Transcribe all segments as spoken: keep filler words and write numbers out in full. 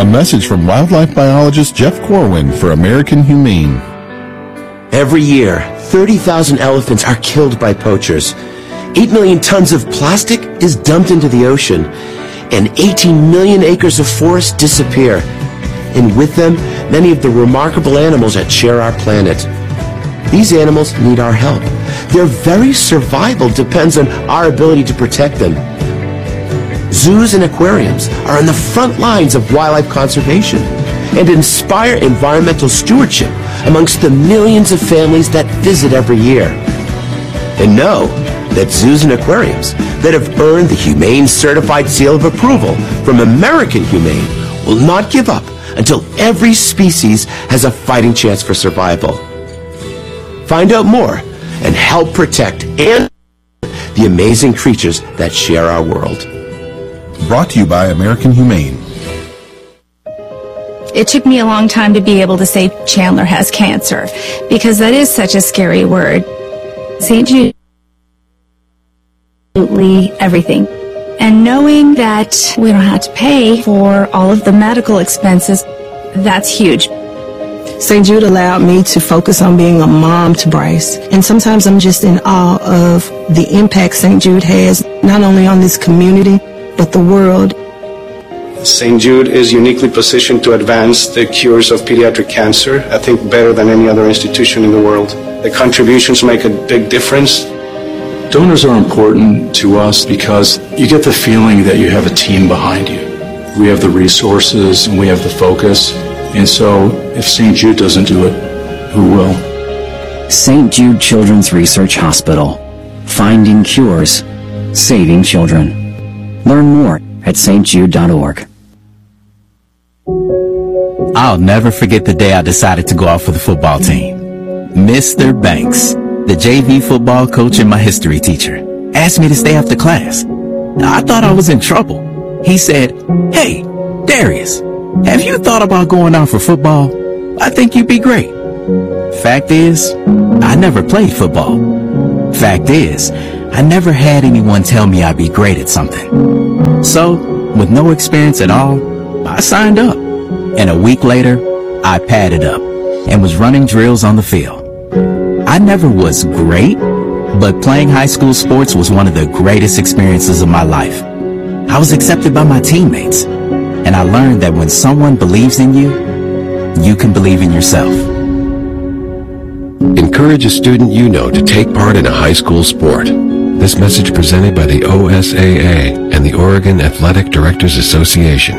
message from wildlife biologist Jeff Corwin for American Humane. Every year, thirty thousand elephants are killed by poachers. eight million tons of plastic is dumped into the ocean. And eighteen million acres of forest disappear. And with them, many of the remarkable animals that share our planet. These animals need our help. Their very survival depends on our ability to protect them. Zoos and aquariums are on the front lines of wildlife conservation and inspire environmental stewardship amongst the millions of families that visit every year. And know that zoos and aquariums that have earned the Humane Certified Seal of Approval from American Humane will not give up until every species has a fighting chance for survival. Find out more and help protect and the amazing creatures that share our world. Brought to you by American Humane. It took me a long time to be able to say Chandler has cancer, because that is such a scary word. Saint Jude, absolutely everything. And knowing that we don't have to pay for all of the medical expenses, that's huge. Saint Jude allowed me to focus on being a mom to Bryce. And sometimes I'm just in awe of the impact Saint Jude has, not only on this community, but the world. Saint Jude is uniquely positioned to advance the cures of pediatric cancer, I think better than any other institution in the world. The contributions make a big difference. Donors are important to us because you get the feeling that you have a team behind you. We have the resources and we have the focus. And so if Saint Jude doesn't do it, who will? Saint Jude Children's Research Hospital. Finding cures. Saving children. Learn more at s t jude dot org. I'll never forget the day I decided to go out for the football team. Mister Banks, the J V football coach and my history teacher, asked me to stay after class. I thought I was in trouble. He said, "Hey, Darius, have you thought about going out for football? I think you'd be great." Fact is, I never played football. Fact is, I never had anyone tell me I'd be great at something. So, with no experience at all, I signed up. And a week later, I padded up and was running drills on the field. I never was great, but playing high school sports was one of the greatest experiences of my life. I was accepted by my teammates, and I learned that when someone believes in you, you can believe in yourself. Encourage a student you know to take part in a high school sport. This message presented by the O S A A and the Oregon Athletic Directors Association.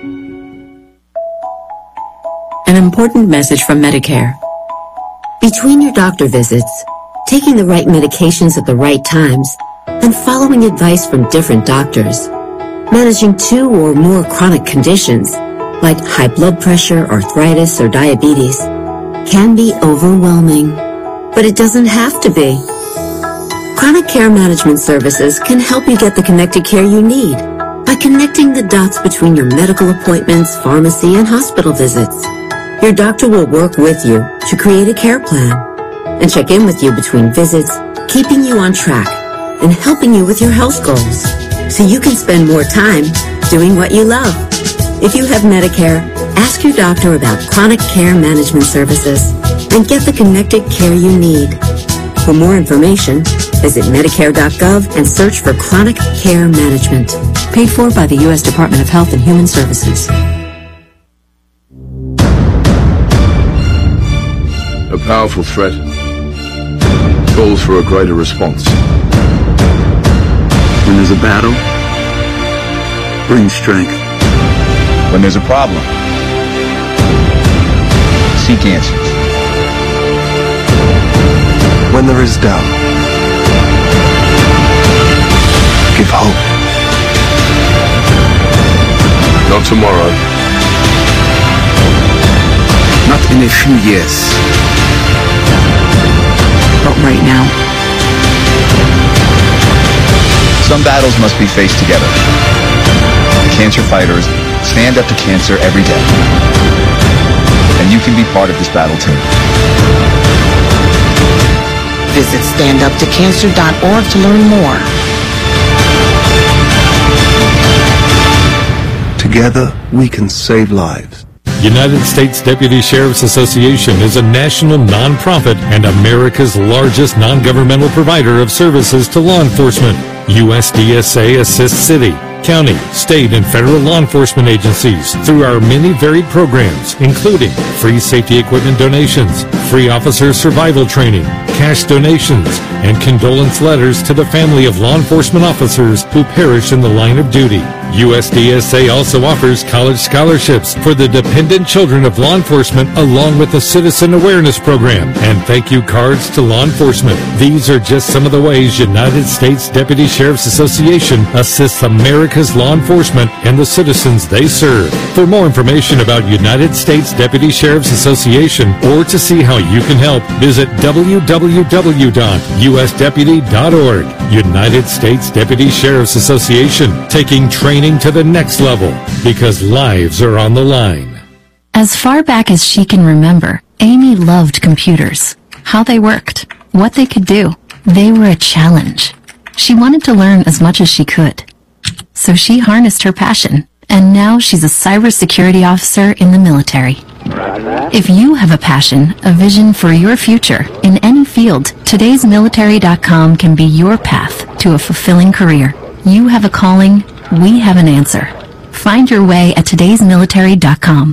An important message from Medicare. Between your doctor visits, taking the right medications at the right times, and following advice from different doctors, managing two or more chronic conditions, like high blood pressure, arthritis, or diabetes, can be overwhelming. But it doesn't have to be. Chronic Care Management Services can help you get the connected care you need by connecting the dots between your medical appointments, pharmacy, and hospital visits. Your doctor will work with you to create a care plan and check in with you between visits, keeping you on track and helping you with your health goals so you can spend more time doing what you love. If you have Medicare, ask your doctor about Chronic Care Management Services and get the connected care you need. For more information, visit Medicare dot gov and search for Chronic Care Management. Paid for by the U S Department of Health and Human Services. A powerful threat calls for a greater response. When there's a battle, bring strength. When there's a problem, seek answers. When there is doubt, give hope. Not tomorrow. Not in a few years. But right now. Some battles must be faced together. Cancer fighters stand up to cancer every day. And you can be part of this battle too. Visit stand up to cancer dot org to learn more. Together, we can save lives. United States Deputy Sheriff's Association is a national nonprofit and America's largest non-governmental provider of services to law enforcement. U S D S A assists city, county, state, and federal law enforcement agencies through our many varied programs, including free safety equipment donations, free officer survival training, cash donations, and condolence letters to the family of law enforcement officers who perish in the line of duty. U S D S A also offers college scholarships for the dependent children of law enforcement, along with a citizen awareness program and thank you cards to law enforcement. These are just some of the ways United States Deputy Sheriff's Association assists America's law enforcement and the citizens they serve. For more information about United States Deputy Sheriff's Association or to see how you can help, visit w w w dot u s deputy dot org. United States Deputy Sheriff's Association, taking training to the next level because lives are on the line. As far back as she can remember, Amy loved computers, how they worked, what they could do. They were a challenge. She wanted to learn as much as she could. So she harnessed her passion, and now she's a cybersecurity officer in the military. If you have a passion, a vision for your future in any field, todays military dot com can be your path to a fulfilling career. You have a calling, we have an answer. Find your way at todays military dot com.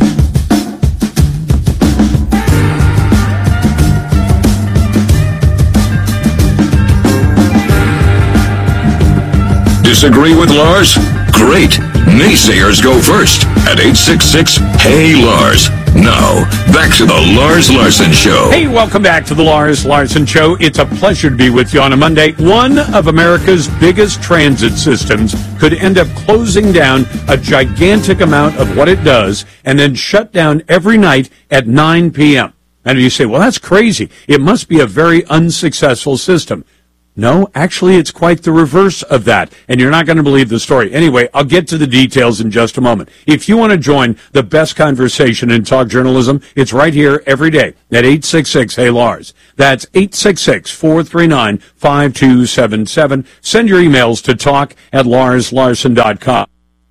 Disagree with Lars? Great. Naysayers go first at eight six six, H E Y, Lars. Now, back to the Lars Larson Show. Hey, welcome back to the Lars Larson Show. It's a pleasure to be with you on a Monday. One of America's biggest transit systems could end up closing down a gigantic amount of what it does and then shut down every night at nine p.m. And you say, well, that's crazy. It must be a very unsuccessful system. No, actually, it's quite the reverse of that, and you're not going to believe the story. Anyway, I'll get to the details in just a moment. If you want to join the best conversation in talk journalism, it's right here every day at eight six six, Hey Lars. That's eight six six, four three nine, five two seven seven. Send your emails to talk at lars larson dot com.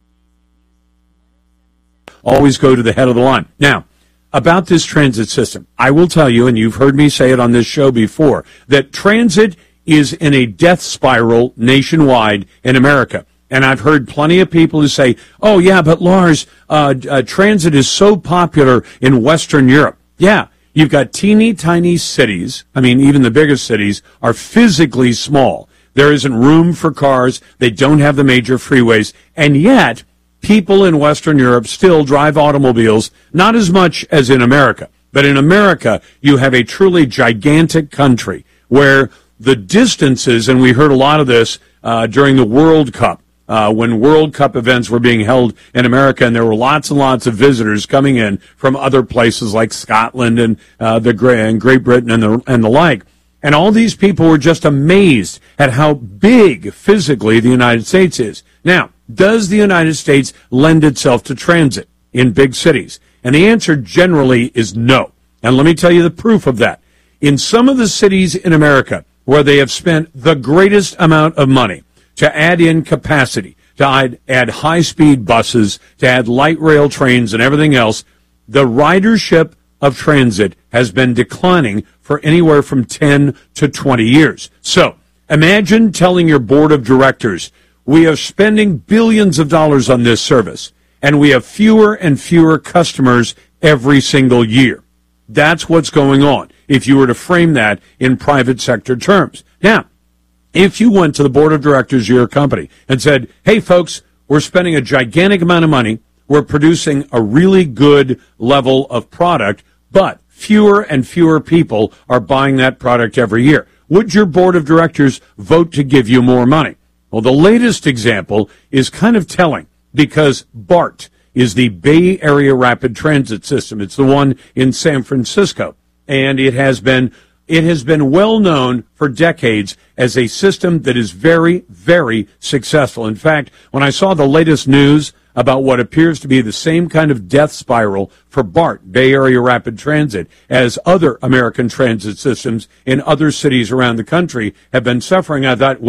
Always go to the head of the line. Now, about this transit system, I will tell you, and you've heard me say it on this show before, that transit is in a death spiral nationwide in America. And I've heard plenty of people who say, oh, yeah, but Lars, uh, uh, transit is so popular in Western Europe. Yeah, you've got teeny tiny cities. I mean, even the biggest cities are physically small. There isn't room for cars. They don't have the major freeways. And yet, people in Western Europe still drive automobiles, not as much as in America. But in America, you have a truly gigantic country where the distances, and we heard a lot of this uh, during the World Cup, uh, when World Cup events were being held in America, and there were lots and lots of visitors coming in from other places like Scotland and uh, the and Great Britain and the and the like. And all these people were just amazed at how big physically the United States is. Now, does the United States lend itself to transit in big cities? And the answer generally is no. And let me tell you the proof of that. In some of the cities in America where they have spent the greatest amount of money to add in capacity, to add, add high-speed buses, to add light rail trains and everything else, the ridership of transit has been declining for anywhere from ten to twenty years. So imagine telling your board of directors, we are spending billions of dollars on this service, and we have fewer and fewer customers every single year. That's what's going on, if you were to frame that in private sector terms. Now, if you went to the board of directors of your company and said, hey, folks, we're spending a gigantic amount of money, we're producing a really good level of product, but fewer and fewer people are buying that product every year, would your board of directors vote to give you more money? Well, the latest example is kind of telling, because BART is the Bay Area Rapid Transit System. It's the one in San Francisco, and it has been it has been well known for decades as a system that is very, very successful. In fact, when I saw the latest news about what appears to be the same kind of death spiral for BART, Bay Area Rapid Transit, as other American transit systems in other cities around the country have been suffering, I thought, well,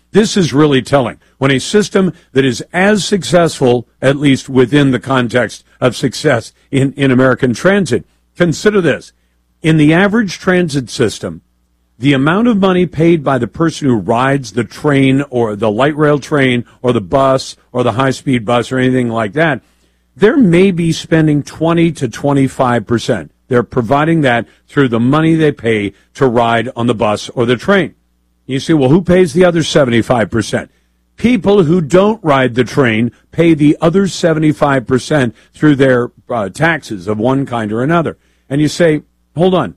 This is really telling. When a system that is as successful, at least within the context of success in, in American transit, consider this. In the average transit system, the amount of money paid by the person who rides the train or the light rail train or the bus or the high-speed bus or anything like that, they're maybe spending twenty to twenty-five percent. They're providing that through the money they pay to ride on the bus or the train. You say, well, who pays the other seventy-five percent? People who don't ride the train pay the other seventy-five percent through their uh, taxes of one kind or another. And you say, hold on.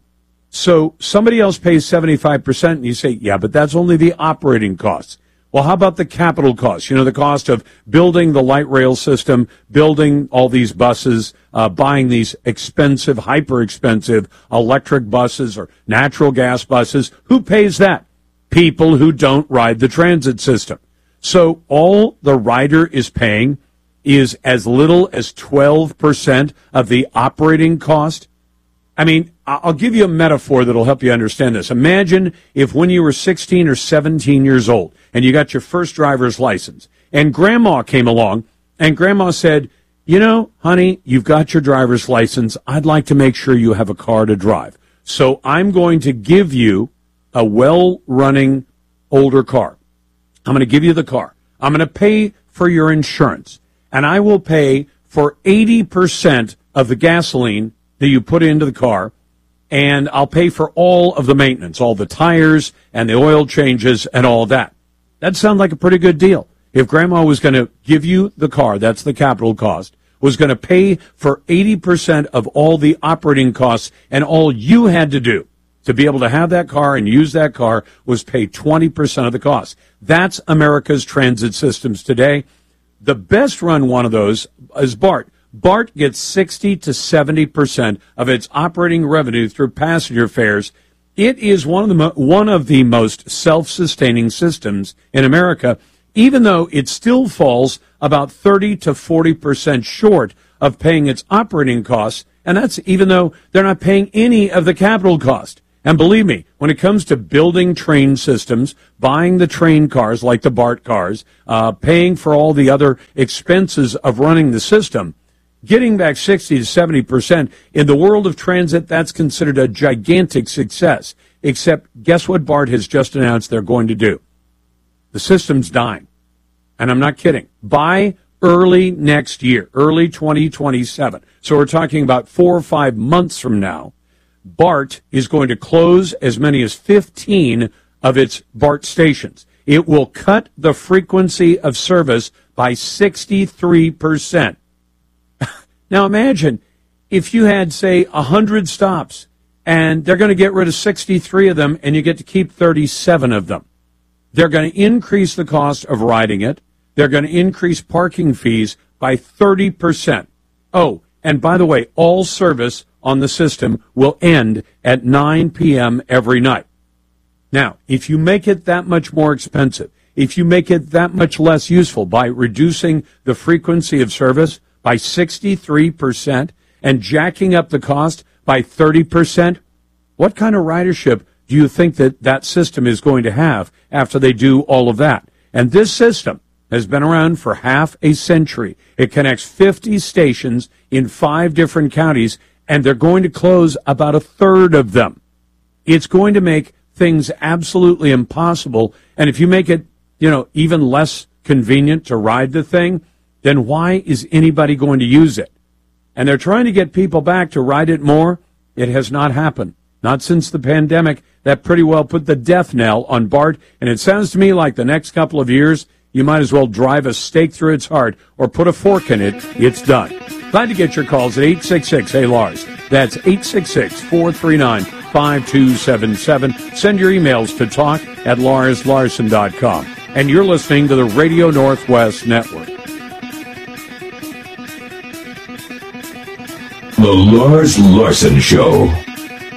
So somebody else pays seventy-five percent, and you say, yeah, but that's only the operating costs. Well, how about the capital costs? You know, the cost of building the light rail system, building all these buses, uh, buying these expensive, hyper-expensive electric buses or natural gas buses. Who pays that? People who don't ride the transit system. So all the rider is paying is as little as twelve percent of the operating cost. I mean, I'll give you a metaphor that'll help you understand this. Imagine if when you were sixteen or seventeen years old and you got your first driver's license and grandma came along and grandma said, you know, honey, you've got your driver's license. I'd like to make sure you have a car to drive. So I'm going to give you a well-running older car. I'm going to give you the car. I'm going to pay for your insurance. And I will pay for eighty percent of the gasoline that you put into the car, and I'll pay for all of the maintenance, all the tires and the oil changes and all of that. That sounds like a pretty good deal. If Grandma was going to give you the car, that's the capital cost, was going to pay for eighty percent of all the operating costs, and all you had to do to be able to have that car and use that car was pay twenty percent of the cost. That's America's transit systems today. The best run one of those is BART. BART gets sixty to seventy percent of its operating revenue through passenger fares. It is one of the mo- one of the most self-sustaining systems in America, even though it still falls about thirty to forty percent short of paying its operating costs, and that's even though they're not paying any of the capital cost. And believe me, when it comes to building train systems, buying the train cars like the BART cars, uh, paying for all the other expenses of running the system, getting back sixty to seventy percent, in the world of transit, that's considered a gigantic success. Except, guess what BART has just announced they're going to do? The system's dying. And I'm not kidding. By early next year, early twenty twenty-seven, so we're talking about four or five months from now, BART is going to close as many as fifteen of its BART stations. It will cut the frequency of service by sixty-three percent. Now imagine if you had, say, one hundred stops, and they're going to get rid of sixty-three of them, and you get to keep thirty-seven of them. They're going to increase the cost of riding it. They're going to increase parking fees by thirty percent. Oh, and by the way, all service on the system will end at nine p.m. every night. Now, if you make it that much more expensive, if you make it that much less useful by reducing the frequency of service by sixty-three percent and jacking up the cost by thirty percent, what kind of ridership do you think that that system is going to have after they do all of that? And this system has been around for half a century. It connects fifty stations in five different counties, and they're going to close about a third of them. It's going to make things absolutely impossible. And if you make it, you know, even less convenient to ride the thing, then why is anybody going to use it? And they're trying to get people back to ride it more. It has not happened. Not since the pandemic. That pretty well put the death knell on BART. And it sounds to me like the next couple of years, you might as well drive a stake through its heart or put a fork in it. It's done. Glad to get your calls at eight six six, hey Lars. That's eight six six, four three nine, five two seven seven. Send your emails to talk at lars larson dot com. And you're listening to the Radio Northwest Network. The Lars Larson Show.